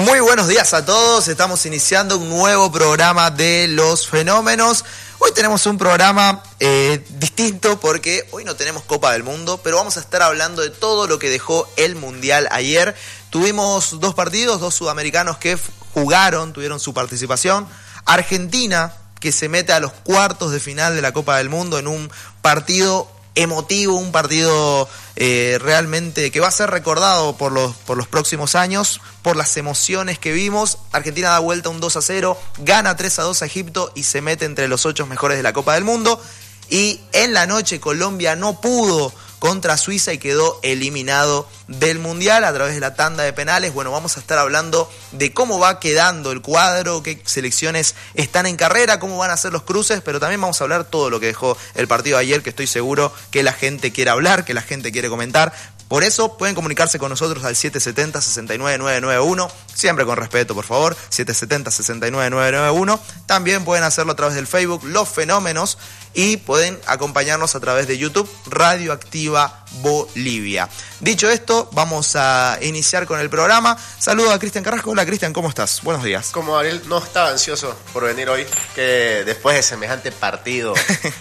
Muy buenos días a todos, estamos iniciando un nuevo programa de Los Fenómenos. Hoy tenemos un programa distinto porque hoy no tenemos Copa del Mundo, pero vamos a estar hablando de todo lo que dejó el Mundial ayer. Tuvimos dos partidos, dos sudamericanos que jugaron, tuvieron su participación. Argentina, que se mete a los cuartos de final de la Copa del Mundo en un partido emotivo, un partido realmente que va a ser recordado por los próximos años, por las emociones que vimos. Argentina da vuelta un 2-0, gana 3-2 a Egipto y se mete entre los 8 mejores de la Copa del Mundo. Y en la noche Colombia no pudo contra Suiza y quedó eliminado del Mundial a través de la tanda de penales. Bueno, vamos a estar hablando de cómo va quedando el cuadro, qué selecciones están en carrera, cómo van a ser los cruces, pero también vamos a hablar todo lo que dejó el partido de ayer, que estoy seguro que la gente quiere hablar, que la gente quiere comentar. Por eso pueden comunicarse con nosotros al 770-69991, siempre con respeto, por favor, 770-69991. También pueden hacerlo a través del Facebook, Los Fenómenos, y pueden acompañarnos a través de YouTube, Radioactiva Bolivia. Dicho esto, vamos a iniciar con el programa. Saludo a Cristian Carrasco. Hola, Cristian, ¿cómo estás? Buenos días. Como Ariel, no estaba ansioso por venir hoy, que después de semejante partido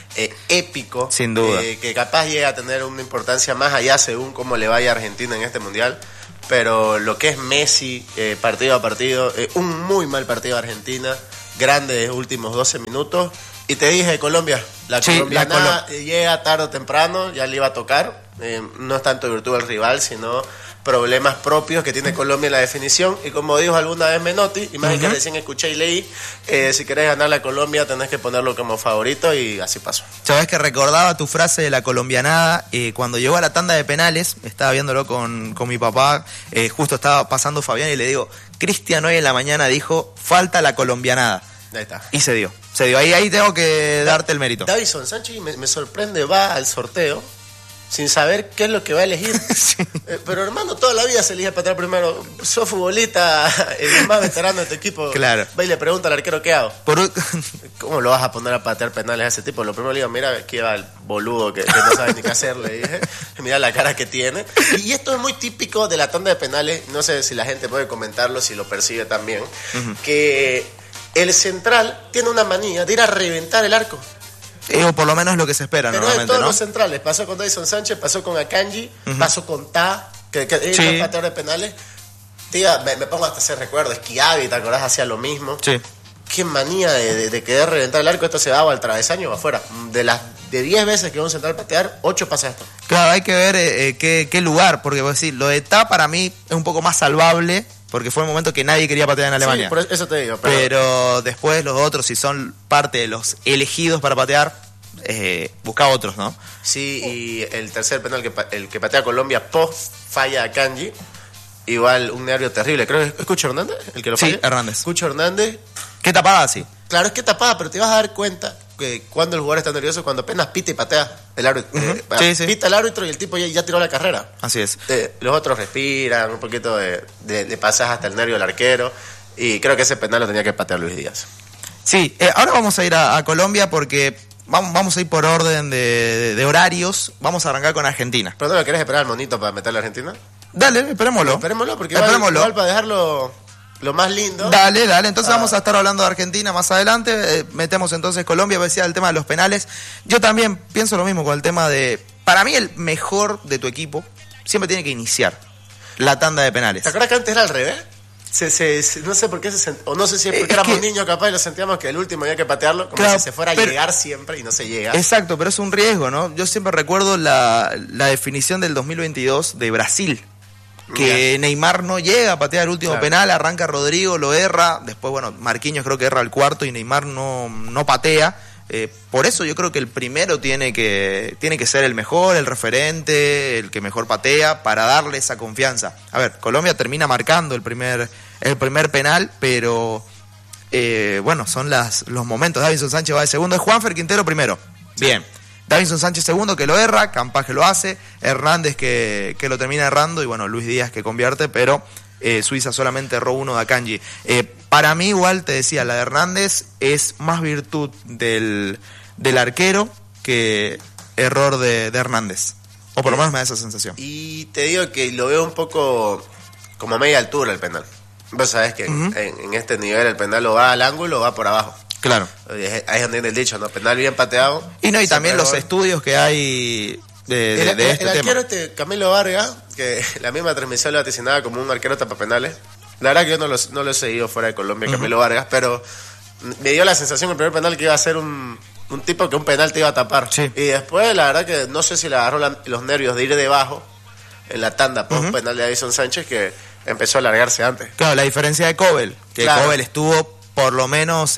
épico, sin duda, que capaz llega a tener una importancia más allá según cómo le vaya a Argentina en este Mundial, pero lo que es Messi, partido a partido, un muy mal partido de Argentina, grandes últimos 12 minutos. Y te dije, Colombia, la colombiana llega tarde o temprano, ya le iba a tocar. No es tanto virtud del rival, sino problemas propios que tiene Colombia en la definición. Y como dijo alguna vez Menotti, imagen que recién escuché y leí, si querés ganar la Colombia tenés que ponerlo como favorito, y así pasó. Sabés que recordaba tu frase de la colombianada cuando llegó a la tanda de penales. Estaba viéndolo con mi papá, justo estaba pasando Fabián y le digo, Cristian hoy en la mañana dijo, falta la colombianada. Ahí está. Y se dio. Ahí tengo que darte el mérito. Davinson Sánchez me sorprende, va al sorteo sin saber qué es lo que va a elegir. Sí. Pero hermano, toda la vida se elige patear primero. Sos futbolista, el más veterano de tu equipo. Claro. Va y le pregunta al arquero qué hago. ¿Cómo lo vas a poner a patear penales a ese tipo? Lo primero le digo, mira, aquí va el boludo que no sabe ni qué hacer, le dije. Mira la cara que tiene. Y esto es muy típico de la tanda de penales. No sé si la gente puede comentarlo, si lo percibe también. Que el central tiene una manía de ir a reventar el arco. O por lo menos lo que se espera. Pero normalmente, de todos ¿no? Los centrales. Pasó con Davinson Sánchez, pasó con Akanji, pasó con Ta, que es el pateador de penales. Tía, me pongo hasta ese recuerdo. Esquiavi, ¿te acordás? Hacía lo mismo. Sí. Qué manía de querer reventar el arco. Esto se daba al travesaño o afuera. De 10 veces que va un central patear, 8 pasa esto. Claro, hay que ver qué lugar. Porque pues, sí, lo de Ta para mí es un poco más salvable, porque fue el momento que nadie quería patear en Alemania. Sí, por eso te digo. Pero después los otros, si son parte de los elegidos para patear, busca otros, ¿no? Sí, y el tercer penal, el que patea Colombia, post falla a Kanji. Igual un nervio terrible. Creo que es Cucho Hernández el que lo falla. Sí, Hernández. Cucho Hernández. ¿Qué tapada, sí? Claro, es que tapada, pero te vas a dar cuenta que cuando el jugador está nervioso, cuando apenas pita y patea el árbitro. Sí. Pita el árbitro y el tipo ya tiró la carrera. Así es. Los otros respiran, un poquito de pasaje hasta el nervio del arquero. Y creo que ese penal lo tenía que patear Luis Díaz. Sí, ahora vamos a ir a Colombia porque vamos a ir por orden de horarios. Vamos a arrancar con Argentina. ¿Pero no lo querés esperar al monito para meterle a Argentina? Dale, esperémoslo. Esperémoslo, porque igual para dejarlo lo más lindo. Dale. Entonces vamos a estar hablando de Argentina más adelante. Metemos entonces Colombia, decía el tema de los penales. Yo también pienso lo mismo con el tema de... Para mí el mejor de tu equipo siempre tiene que iniciar la tanda de penales. ¿Te acuerdas que antes era al revés? No sé por qué o no sé si es porque éramos niños capaz y lo sentíamos que el último había que patearlo, como si se fuera a llegar siempre y no se llega. Exacto, pero es un riesgo, ¿no? Yo siempre recuerdo la definición del 2022 de Brasil, que Neymar no llega a patear el último penal, arranca Rodrigo, lo erra, después, bueno, Marquinhos creo que erra el cuarto y Neymar no patea. Por eso yo creo que el primero tiene que ser el mejor, el referente, el que mejor patea, para darle esa confianza. A ver, Colombia termina marcando el primer penal, pero bueno, son los momentos. Davinson Sánchez va de segundo, es Juanfer Quintero primero. Sí. Bien. Davinson Sánchez segundo, que lo erra, Campás que lo hace, Hernández que lo termina errando, y bueno, Luis Díaz que convierte, pero Suiza solamente erró uno de Akanji. Para mí igual, te decía, la de Hernández es más virtud del arquero que error de Hernández, o por lo menos me da esa sensación. Y te digo que lo veo un poco como a media altura el penal. Vos sabés que en este nivel el penal o va al ángulo o va por abajo. Claro. Ahí es donde viene el dicho, ¿no? Penal bien pateado. Y también los estudios que hay de este el tema. arquero Camilo Vargas, que la misma transmisión lo vaticinaba como un arquero tapapenales. La verdad que yo no lo he seguido fuera de Colombia, Camilo Vargas, pero me dio la sensación el primer penal que iba a ser un tipo que un penal te iba a tapar. Sí. Y después, la verdad que no sé si le agarró los nervios de ir debajo en la tanda por un penal de Davison Sánchez que empezó a alargarse antes. Claro, la diferencia de Kobel, que Claro. Kobel estuvo por lo menos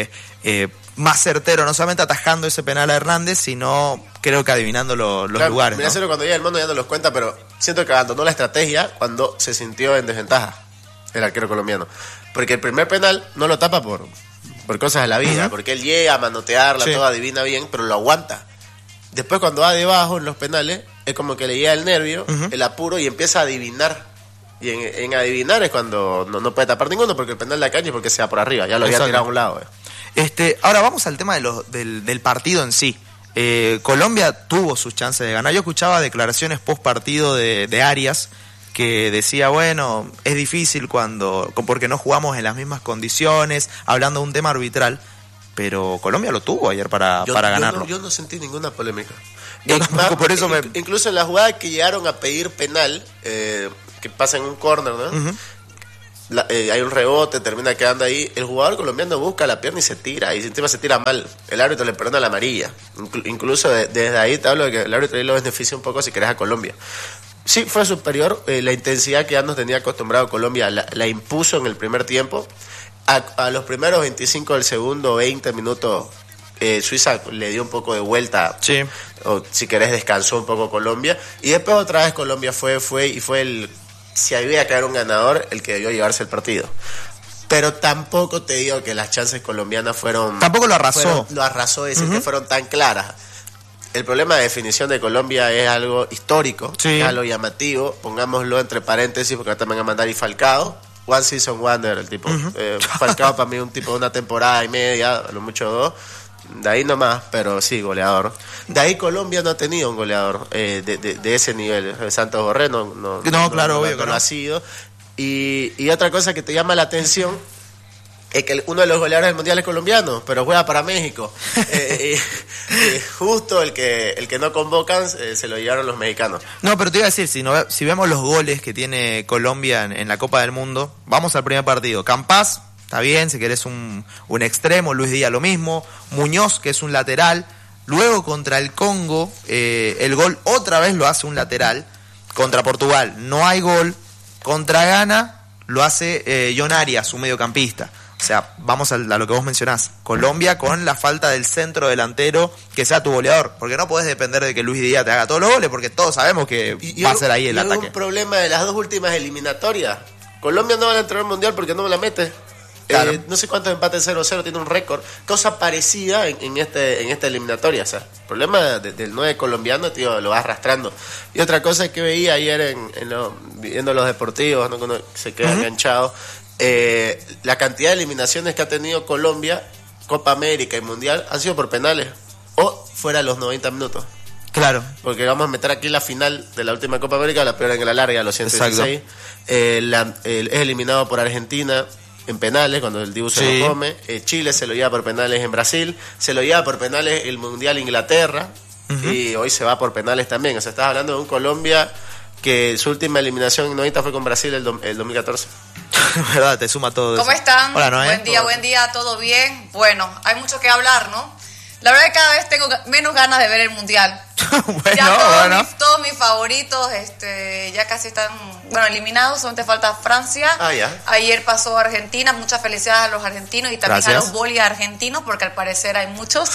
más certero, no solamente atajando ese penal a Hernández, sino creo que adivinando los lugares. Mira, ¿no? cuando llega el mono ya no los cuenta, pero siento que abandonó la estrategia cuando se sintió en desventaja el arquero colombiano. Porque el primer penal no lo tapa por cosas de la vida, porque él llega a manotearla, Sí. todo adivina bien, pero lo aguanta. Después cuando va debajo en los penales, es como que le llega el nervio, el apuro y empieza a adivinar. Y en adivinar es cuando no puede tapar ninguno, porque el penal de la calle es porque se va por arriba, ya lo había Exacto. tirado a un lado. Ahora vamos al tema del partido en sí. Colombia tuvo sus chances de ganar. Yo escuchaba declaraciones post partido de Arias que decía, bueno, es difícil porque no jugamos en las mismas condiciones, hablando de un tema arbitral, pero Colombia lo tuvo ayer para ganarlo. Yo no sentí ninguna polémica. Yo tampoco, por eso Incluso en la jugada que llegaron a pedir penal, que pasa en un córner, ¿no? Hay un rebote, termina quedando ahí. El jugador colombiano busca la pierna y se tira. Y encima se tira mal. El árbitro le perdona la amarilla. Incluso desde ahí te hablo de que el árbitro ahí lo beneficia un poco si querés a Colombia. Sí, fue superior. La intensidad que ya nos tenía acostumbrado Colombia la impuso en el primer tiempo. A los primeros 25 del segundo, 20 minutos, Suiza le dio un poco de vuelta. Sí. O si querés descansó un poco Colombia. Y después otra vez Colombia fue si había que haber un ganador, el que debió llevarse el partido. Pero tampoco te digo que las chances colombianas fueron... Tampoco lo arrasó. Lo arrasó, decir que fueron tan claras. El problema de definición de Colombia es algo histórico, Sí. es algo llamativo. Pongámoslo entre paréntesis porque ahora te van a mandar y Falcao. One season wonder, el tipo. Falcao para mí un tipo de una temporada y media, a lo mucho dos. De ahí nomás, pero sí, goleador. De ahí Colombia no ha tenido un goleador de ese nivel. Santos Borré no, claro, obvio que no no. ha sido. Y otra cosa que te llama la atención es que uno de los goleadores del mundial es colombiano, pero juega para México. Justo el que no convocan se lo llevaron los mexicanos. No, pero te iba a decir, si vemos los goles que tiene Colombia en la Copa del Mundo, vamos al primer partido. Campas, está bien, si querés un extremo, Luis Díaz lo mismo, Muñoz, que es un lateral. Luego contra el Congo, el gol otra vez lo hace un lateral. Contra Portugal no hay gol. Contra Ghana lo hace John Arias, un mediocampista. O sea, vamos a lo que vos mencionás. Colombia con la falta del centro delantero que sea tu goleador. Porque no podés depender de que Luis Díaz te haga todos los goles, porque todos sabemos que va a ser ahí el ataque. Un problema de las dos últimas eliminatorias. Colombia no va a entrar al mundial porque no me la mete. Claro. No sé cuántos empates 0-0 tiene un récord. Cosa parecida en esta eliminatoria. O sea, el problema del 9 colombiano, tío, lo va arrastrando. Y otra cosa que veía ayer viendo los deportivos, ¿no? Cuando se queda enganchado, la cantidad de eliminaciones que ha tenido Colombia, Copa América y Mundial, han sido por penales o fuera de los 90 minutos. Claro. Porque vamos a meter aquí la final de la última Copa América, la peor en la larga, a los 116. Es eliminado por Argentina en penales, cuando el Dibu se lo come. Chile se lo lleva por penales en Brasil. Se lo lleva por penales el Mundial Inglaterra. Y hoy se va por penales también. O sea, estás hablando de un Colombia que su última eliminación en 90 fue con Brasil el 2014. ¿Verdad? Te suma todo ¿Cómo eso. están? Hola, Noé. Buen día, ¿todo bien? Bueno, hay mucho que hablar, ¿no? La verdad es que cada vez tengo menos ganas de ver el Mundial. Bueno. Todos mis favoritos ya casi están, eliminados, solamente falta Francia. Ya. Ayer pasó Argentina, muchas felicidades a los argentinos y también Gracias. a los boli argentinos, porque al parecer hay muchos.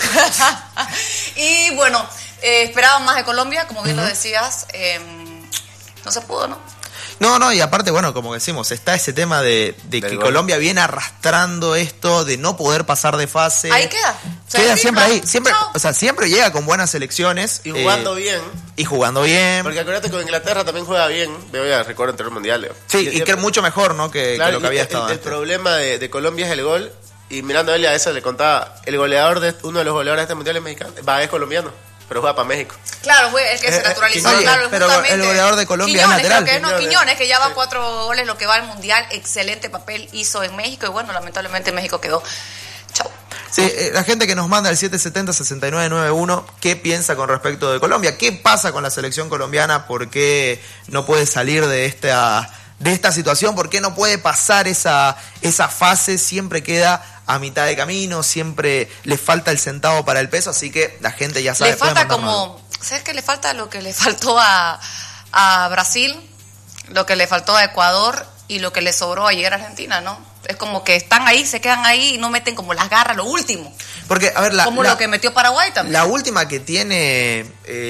Y bueno, esperaban más de Colombia, como bien lo decías, no se pudo, ¿no? No, y aparte, bueno, como decimos, está ese tema de que gol. Colombia viene arrastrando esto, de no poder pasar de fase. Ahí queda. Queda siempre ahí, siempre, Chao. o sea, siempre llega con buenas selecciones. Y jugando bien. Y jugando bien. Porque acuérdate que Inglaterra también juega bien. Veo ya recuerdo entre los mundiales. Sí, y que es mucho mejor, ¿no? Que lo que había estado el antes. problema de Colombia es el gol. Y mirando a él, a eso le contaba, uno de los goleadores de este mundial es mexicano, es colombiano. pero juega para México. Claro, fue el que se naturalizó. Oye, Claro, pero justamente el goleador de Colombia Quiñones, es lateral. creo que no, Quiñones. Quiñones, que ya va Sí. 4 goles, lo que va al Mundial. Excelente papel hizo en México y bueno, lamentablemente México quedó. Chau. Sí, la gente que nos manda al 770-6991, ¿qué piensa con respecto de Colombia? ¿Qué pasa con la selección colombiana? ¿Por qué no puede salir de esta situación? ¿Por qué no puede pasar esa fase? Siempre queda a mitad de camino, siempre le falta el centavo para el peso, así que la gente ya sabe. Le falta como, ¿sabes qué le falta? Lo que le faltó a Brasil, lo que le faltó a Ecuador y lo que le sobró ayer a Argentina, ¿no? Es como que están ahí, se quedan ahí y no meten como las garras, lo último. Porque, a ver, lo que metió Paraguay también. La última que tiene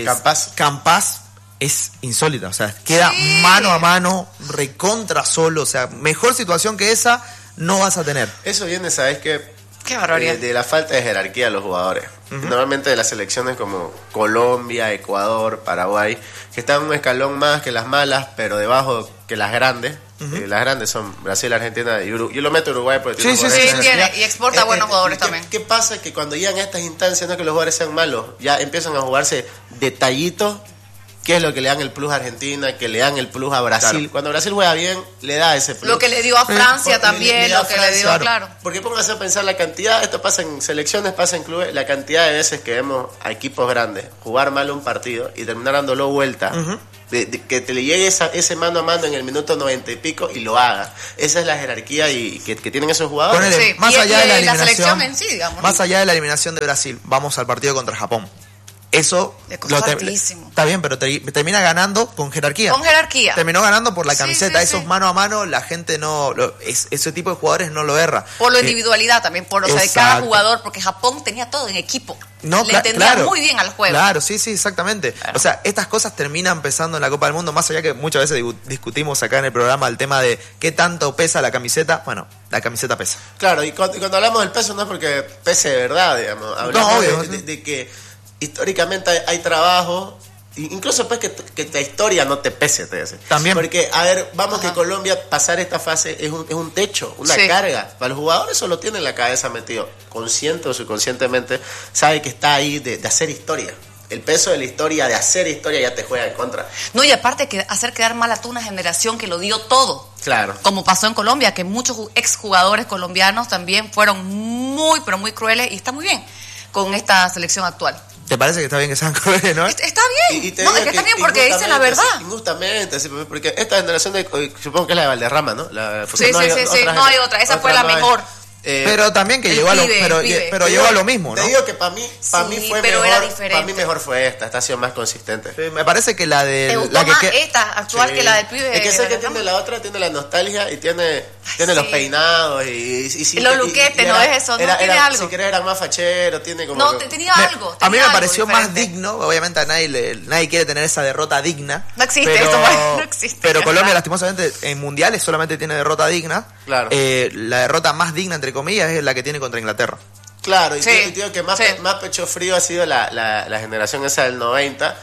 Campas es insólita, o sea, queda Sí. mano a mano, recontra solo, o sea, mejor situación que esa no vas a tener. Eso viene, ¿sabes qué? Qué barbaridad. De la falta de jerarquía de los jugadores. Normalmente de las selecciones como Colombia, Ecuador, Paraguay, que están un escalón más que las malas, pero debajo que las grandes. Las grandes son Brasil, Argentina y Uruguay. Yo lo meto a Uruguay porque Sí, tiene sí, jugadores sí, de tiene, jerarquía. y exporta buenos jugadores ¿qué- también. ¿Qué pasa? Que cuando llegan a estas instancias, no es que los jugadores sean malos, ya empiezan a jugarse detallitos. ¿Qué es lo que le dan el plus a Argentina? Que le dan el plus a Brasil. Claro. Cuando Brasil juega bien, le da ese plus. Lo que le dio a Francia también, da lo que le dio, Francia. claro. Porque pónganse a pensar la cantidad, esto pasa en selecciones, pasa en clubes, la cantidad de veces que vemos a equipos grandes jugar mal un partido y terminar dándolo vuelta. De que te le llegue ese mano a mano en el minuto 90 y pico y lo haga. Esa es la jerarquía y que tienen esos jugadores. Ponele, Sí, más y- allá de la y la eliminación, selección en sí, digamos, más ¿no? allá de la eliminación de Brasil, vamos al partido contra Japón. Eso Le costó hartísimo. está bien, pero termina ganando con jerarquía. Con jerarquía. Terminó ganando por la Sí, camiseta. sí, Esos sí. mano a mano, la gente ese tipo de jugadores no lo erra. Por la Eh, individualidad también, por o sea, de cada exacto. jugador, porque Japón tenía todo en equipo. No, Le entendía claro. muy bien al juego. Claro, sí, exactamente. Claro. O sea, estas cosas terminan pesando en la Copa del Mundo, más allá que muchas veces discutimos acá en el programa el tema de qué tanto pesa la camiseta. Bueno, la camiseta pesa. Claro, y cuando hablamos del peso no es porque pese de verdad, digamos. Hablamos obvio, de que históricamente hay trabajo, incluso pues que la historia no te pese, te dice. También. Porque, a ver, vamos que Colombia pasar esta fase es un techo, una Sí. carga. Para los jugadores eso lo tiene en la cabeza metido, consciente o subconscientemente, sabe que está ahí de hacer historia. El peso de la historia, de hacer historia, ya te juega en contra. No, y aparte que hacer quedar mal a toda una generación que lo dio todo. Claro. Como pasó en Colombia, que muchos exjugadores colombianos también fueron muy, pero muy crueles y está muy bien con esta selección actual. ¿Te parece que está bien que sean crueles, no? Está bien. Y te No, digo es que está bien porque dicen la verdad. Injustamente, sí, porque esta generación supongo que es la de Valderrama, ¿no? Sí, sí, sí, no hay otra. Esa fue la no hay. mejor. Pero también que el llegó pibe, pero el pibe. pero llegó a lo mismo, ¿no? Te digo que para mí Sí, fue pero mejor. era diferente. Para mí mejor fue esta ha sido más consistente. Sí, me parece que la de ¿Te gustó la que más que- esta actual Sí. que la del pibe? Es que sé que Valderrama? tiene la otra, tiene la nostalgia y tiene sí. los peinados y sí, Y los luquetes, ¿no es eso? ¿No tiene algo? Si querés era más fachero, tiene como... No, que- tenía algo. a mí tenía me algo pareció más diferente. digno, obviamente a nadie quiere tener esa derrota digna. No existe pero, esto, no existe. Pero Colombia ¿Verdad? lastimosamente en mundiales solamente tiene derrota digna. Claro. La derrota más digna entre comillas es la que tiene contra Inglaterra. Claro, y Sí, te digo que más, sí. más pecho frío ha sido la generación esa del 90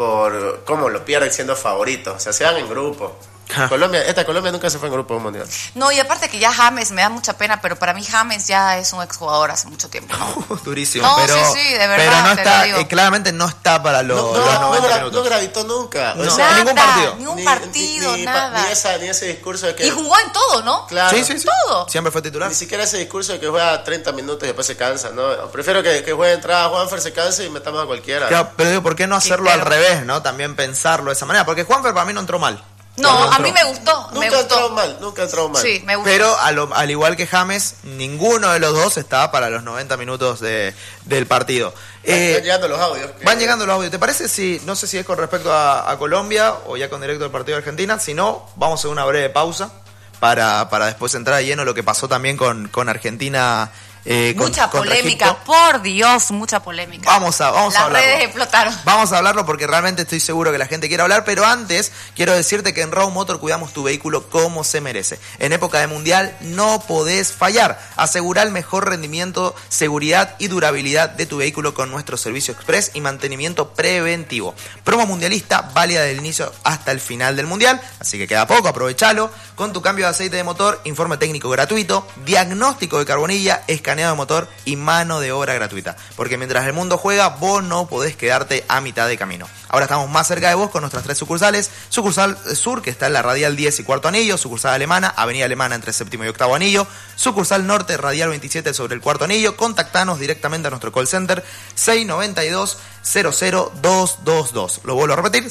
por cómo lo pierden siendo favoritos. O sea, se van en grupo. Ja. Esta Colombia nunca se fue en grupo de un mundial. No, y aparte que ya James, me da mucha pena, pero para mí James ya es un exjugador hace mucho tiempo, ¿no? Durísimo, No, pero, sí, de verdad, pero no te está, lo digo. claramente no está para los 90 minutos. No gravitó nunca. No, O sea, en ningún partido. Ni un partido, nada. Ni ese discurso de que... Y jugó en todo, ¿no? Claro. Sí, sí, sí. Todo. Siempre fue titular. Ni siquiera ese discurso de que juega 30 minutos y después se cansa, ¿no? Prefiero que juegue entrada Juanfer, se canse y metamos a cualquiera. Claro, pero digo, ¿por qué no hacerlo al Quintero. revés, no? También pensarlo de esa manera. Porque Juanfer para mí no entró mal. No, a mí entró. me gustó, me Nunca ha entrado gustó. mal, nunca ha entrado mal. Sí, me gustó. Pero al igual que James, ninguno de los dos está para los 90 minutos del partido. Están llegando los audios. Van llegando los audios. ¿Te parece si, no sé si es con respecto a Colombia o ya con directo al partido de Argentina? Si no, vamos a hacer una breve pausa para después entrar de lleno lo que pasó también con Argentina. Mucha contra polémica, Egipto. por Dios, mucha polémica. Vamos a Las hablarlo. redes explotaron. Vamos a hablarlo porque realmente estoy seguro que la gente quiere hablar, pero antes quiero decirte que en Raw Motor cuidamos tu vehículo como se merece. En época de mundial no podés fallar. Asegura el mejor rendimiento, seguridad y durabilidad de tu vehículo con nuestro servicio express y mantenimiento preventivo. Promo mundialista válida del inicio hasta el final del mundial, así que queda poco, aprovechalo. Con tu cambio de aceite de motor, informe técnico gratuito, diagnóstico de carbonilla, escaneo escaneado de motor y mano de obra gratuita. Porque mientras el mundo juega, vos no podés quedarte a mitad de camino. Ahora estamos más cerca de vos con nuestras 3 sucursales. Sucursal Sur, que está en la Radial 10 y Cuarto Anillo. Sucursal Alemana, Avenida Alemana entre Séptimo y Octavo Anillo. Sucursal Norte, Radial 27 sobre el Cuarto Anillo. Contactanos directamente a nuestro call center 692-00222. Lo vuelvo a repetir,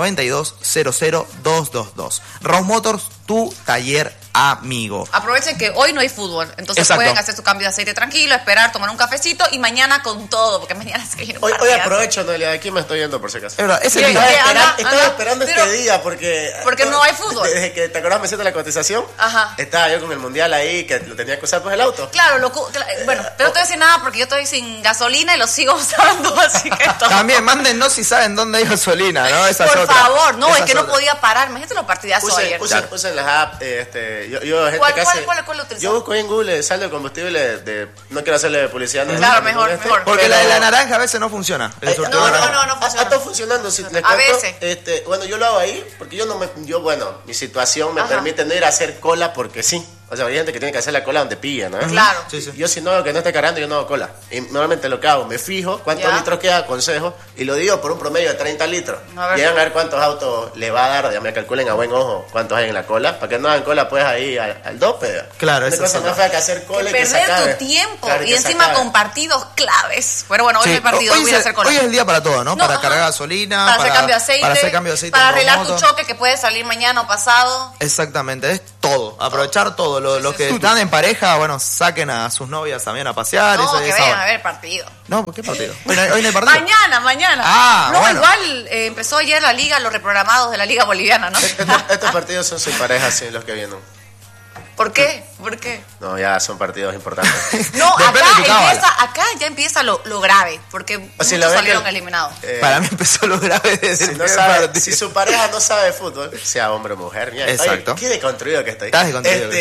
692-00222. Rose Motors, tu taller amigo. Aprovechen que hoy no hay fútbol, entonces Exacto. pueden hacer su cambio de aceite tranquilo, esperar, tomar un cafecito y mañana con todo, porque mañana se viene un Hoy partidazo. aprovecho, Noelia, de aquí me estoy yendo por si acaso. Es verdad, ese Bien, día. bien. Estaba anda, esperando pero- este día porque no hay fútbol. Desde que te acordás me siento la cotización. Ajá. Estaba yo con el mundial ahí que lo tenía que usar pues el auto. Claro, bueno, pero no te voy a decir nada porque yo estoy sin gasolina y lo sigo usando, así que todo. También, mándennos si saben dónde hay gasolina, ¿no? Esa es Por otra. favor, no, Esa es que no otra. podía parar. Imagínate los partidazos ayer. Usen las apps. Yo gente ¿Cuál que hace- lo utilizas? Yo busco ahí en Google saldo de combustible de. No quiero hacerle publicidad. ¿no? Claro, No, mejor, no, mejor. Porque la de pero- la naranja a veces no funciona. El surtidor no, naranja. no funciona. Está funcionando, si les A cuento. veces. Bueno, yo lo hago ahí porque mi situación me Ajá. permite no ir a hacer cola porque sí. O sea, hay gente que tiene que hacer la cola donde pilla, ¿no? Claro. Sí, sí. Yo si no veo que no esté cargando, yo no hago cola. Y normalmente lo que hago, me fijo cuántos Ya. litros queda, consejo, y lo digo por un promedio de 30 litros. A ver. Llegan a ver cuántos autos le va a dar, ya me calculen a buen ojo cuántos hay en la cola, para que no hagan cola pues ahí al dope. Claro, es esa cosa es más otra. fea que hacer cola y que se Perder acabe. tu tiempo Claro, y que se encima acabe. con partidos claves. Pero bueno, hoy Sí, no hay partido, hoy voy a hacer cola. Hoy es el día para todo, ¿no? Para ajá. cargar gasolina, para hacer cambio de aceite, para hacer cambio de aceite para en arreglar tu moto. choque que puede salir mañana o pasado. Exactamente, es todo. Aprovechar todo. Los Sí, que sí. están en pareja, bueno, saquen a sus novias también a pasear. No, esa- que esa vayan hora. a ver partido. No, ¿por qué partido? Hoy no hay partido. Mañana. Ah, no, bueno. igual empezó ayer la liga, los reprogramados de la liga boliviana, ¿no? Estos partidos son sin pareja, sí, los que vienen. ¿Por qué? ¿Por qué? No, ya son partidos importantes. No, Depende de tu cábala. acá ya empieza lo grave, porque si muchos la ven salieron que- eliminados. Para mí empezó lo grave desde Si, el no primer sabe, partido. si su pareja no sabe de fútbol, sea hombre o mujer, mira, Exacto. oye, qué deconstruido que estoy. Estás deconstruido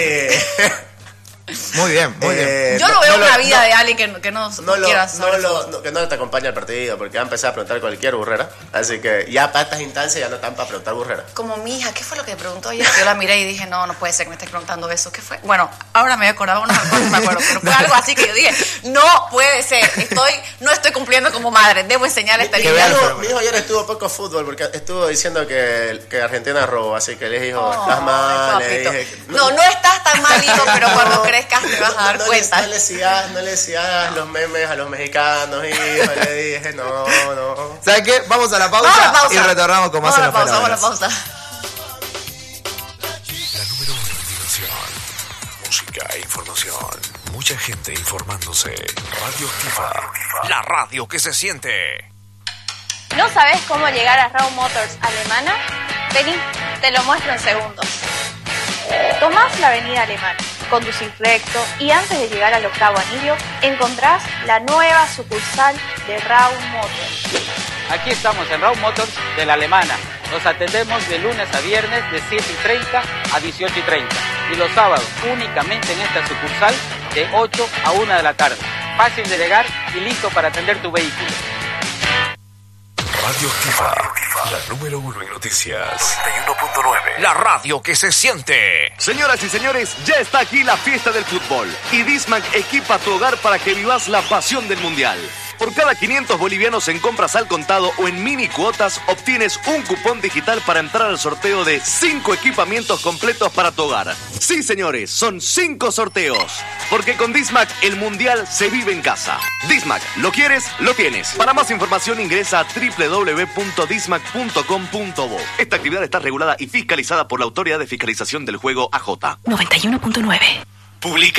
Muy bien, muy bien. Yo no veo una vida de alguien que no quiera saber fútbol. que no te acompañe al partido, porque va a empezar a preguntar cualquier burrera. Así que ya para estas instancias ya no están para preguntar burrera. Como mi hija, ¿qué fue lo que me preguntó ayer? Yo la miré y dije, no puede ser que me estés preguntando eso. ¿Qué fue? Bueno, ahora me acordaba, no me acuerdo, pero fue algo así que yo dije, no puede ser, no estoy cumpliendo como madre, debo enseñarle esta Que niña. vea el Mi fenómeno. hijo ayer estuvo poco fútbol porque estuvo diciendo que Argentina robó, así que le dijo, Oh, estás mal. ay, Le papito. dije, No estás tan mal, hijo, pero cuando crezcas te vas a dar cuenta. No le sigas los memes a los mexicanos, hijo. Le dije, no. ¿Sabes qué? Vamos a la pausa, Vamos a la pausa. y retornamos con más en los Vamos a la fenómenos. pausa. La número 1 en diversión, música e información. Mucha gente informándose. Radio Activa. La radio que se siente. ¿No sabes cómo llegar a Rose Motors Alemana? Vení, te lo muestro en segundos. Tomás la avenida Alemana, conducís recto y antes de llegar al octavo anillo encontrás la nueva sucursal de Rose Motors. Aquí estamos en Rose Motors de la Alemana. Nos atendemos de lunes a viernes de 7:30 a 18:30 y los sábados únicamente en esta sucursal de 8 a 1 de la tarde. Fácil de llegar y listo para atender tu vehículo. Radio Activa. La número 1 en noticias. 91.9. La radio que se siente. Señoras y señores, ya está aquí la fiesta del fútbol. Y Dismac equipa tu hogar para que vivas la pasión del Mundial. Por cada 500 bolivianos en compras al contado o en mini cuotas, obtienes un cupón digital para entrar al sorteo de 5 equipamientos completos para tu hogar. Sí, señores, son 5 sorteos. Porque con Dismac el Mundial se vive en casa. Dismac, ¿lo quieres? Lo tienes. Para más información ingresa a www.dismac.com.bo. Esta actividad está regulada y fiscalizada por la Autoridad de Fiscalización del Juego AJ. 91.9. Publica